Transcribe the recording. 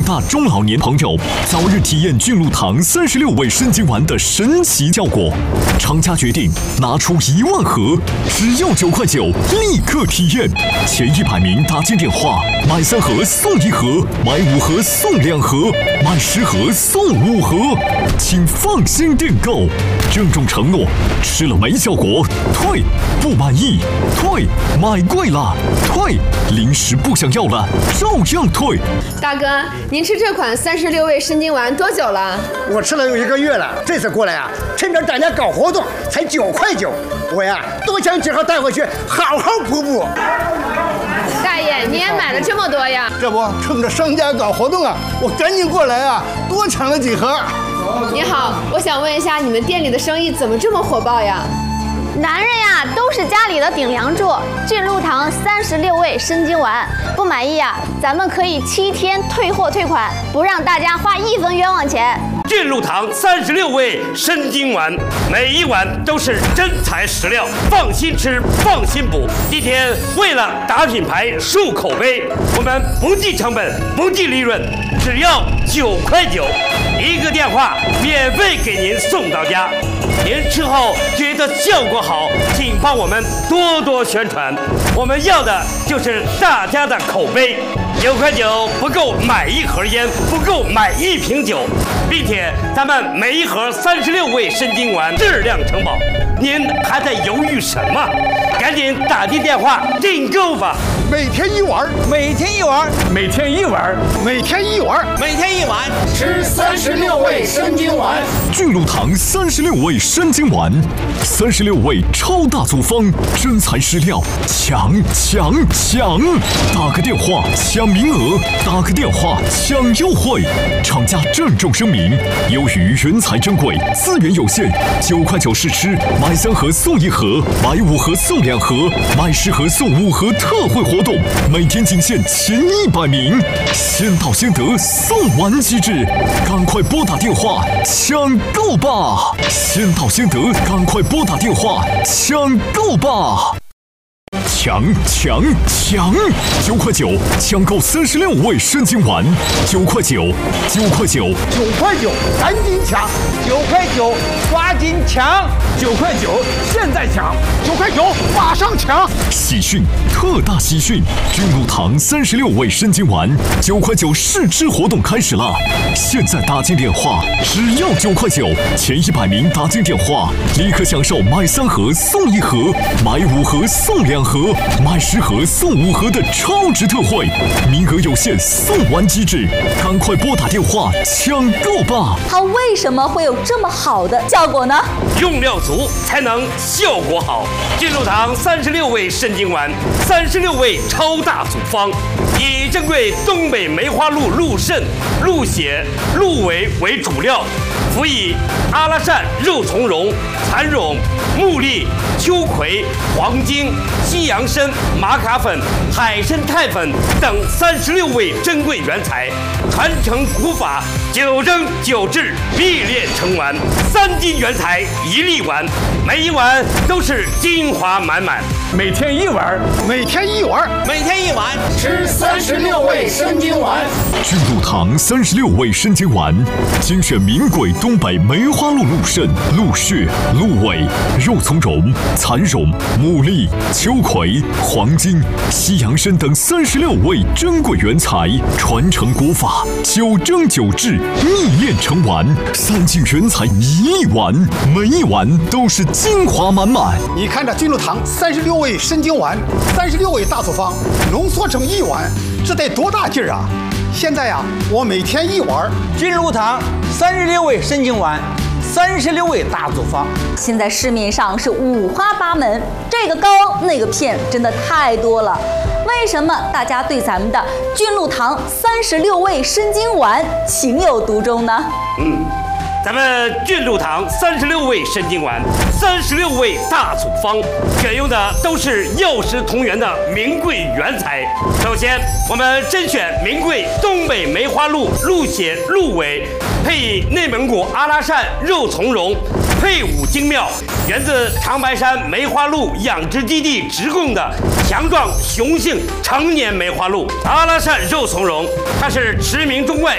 大中老年朋友早日体验俊露堂36味生津丸的神奇效果。厂家决定拿出1万盒，只要9块9，立刻体验。前100名打进电话，买3盒送1盒，买5盒送2盒，买10盒送5盒，请放心订购。郑重承诺，吃了没效果退，不满意退，买贵了退，零食不想要了照样退。 大哥，您吃这款36味生津丸多久了？ 我吃了有1个月了，这次过来啊，趁着大家搞活动，才9块9，我呀多想几盒带回去，好好补补。 大爷，你也买了这么多呀？ 这不，趁着商家搞活动啊，我赶紧过来啊，多抢了几盒。 你好，我想问一下，你们店里的生意怎么这么火爆呀？ 男人呀，都是家里的顶梁柱。俊露堂36味生津丸，不满意啊，咱们可以7天退货退款，不让大家花1分冤枉钱。 俊露堂36味生津丸，每一碗都是真材实料，放心吃，放心补。今天为了打品牌、树口碑，我们不计成本，不计利润，只要9块9，一个电话免费给您送到家。您吃后觉得效果好，请帮我们多多宣传。我们要的就是大家的口碑。9块9不够买1盒烟，不够买1瓶酒，并且咱们每1盒36味生津丸质量承保。您还在犹豫什么？赶紧打进电话订购吧！ 每天1碗， 每天1碗， 每天1碗， 每天1碗， 每天1碗， 吃36味生津丸。 俊露堂36味生津丸，36味超大组方，真材实料，抢！打个电话抢名额，打个电话抢优惠。厂家郑重声明，由于原材珍贵，资源有限，9块9试吃，买3盒送1盒，买5盒送2盒，买10盒送5盒特惠活动，每天仅限前100名，先到先得，送完即止，赶快拨打电话抢购吧！先到先得，赶快拨打电话抢购吧！抢！9块9抢购36味生津丸，9块9， 赶紧抢 ！9块9，抓紧抢 ！9块9，现在抢 ！9块9，马上抢！ 喜讯，特大喜讯！俊露堂36味生津丸9块9试吃活动开始了！现在打进电话，只要9块9，前100名打进电话，立刻享受买3盒送1盒，买5盒送2盒，买10盒送5盒的超值特惠，名额有限，送完即止，赶快拨打电话抢购吧！ 它为什么会有这么好的效果呢？ 用料足才能效果好。俊露堂36味生津丸，36味超大组方，以珍贵东北梅花鹿鹿肾、鹿血、鹿尾为主料，辅以阿拉善肉苁蓉、蚕苇、木栗、秋葵、黄精、西洋参、玛卡粉、海参肽粉等36味珍贵原材，传承古法，9蒸9制，秘炼成丸，3斤原材1粒丸，每一碗都是精华满满。 每天1碗， 每天1碗， 每天1碗， 吃36味生津丸。 俊露堂36味生津丸，精选名贵东北梅花鹿鹿肾、鹿血、鹿尾、肉苁蓉、蚕苇、木栗、秋葵、黄精、西洋参等36味珍贵原材，传承古法，9蒸9制，秘炼成丸，3斤原材1粒丸，每一碗都是精华满满。 你看这俊露堂36味生津丸，36味大组方，浓缩成1碗，这得多大劲儿啊！现在呀，我每天1碗。 俊露堂36味生津丸，36味大组方， 现在市面上是五花八门，这个膏那个片，真的太多了。为什么大家对咱们的俊露堂36味生津丸情有独钟呢？ 咱们俊露堂36味生津丸，36味大组方，选用的都是药食同源的名贵原材。首先，我们甄选名贵东北梅花鹿鹿血、鹿尾，配以内蒙古阿拉善肉苁蓉，配伍精妙，源自长白山梅花鹿养殖基地直供的强壮雄性成年梅花鹿阿拉善肉苁蓉，它是驰名中外。